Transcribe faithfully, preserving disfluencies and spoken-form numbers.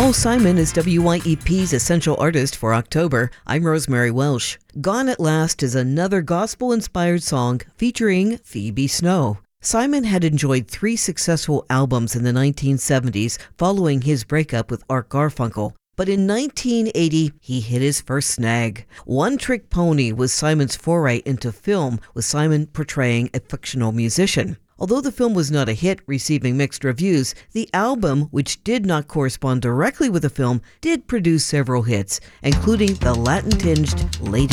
Paul Simon is W Y E P's Essential Artist for October. I'm Rosemary Welsh. Gone at Last is another gospel-inspired song featuring Phoebe Snow. Simon had enjoyed three successful albums in the nineteen seventies following his breakup with Art Garfunkel. But in nineteen eighty, he hit his first snag. One Trick Pony was Simon's foray into film, with Simon portraying a fictional musician. Although the film was not a hit, receiving mixed reviews, the album, which did not correspond directly with the film, did produce several hits, including the Latin-tinged Lady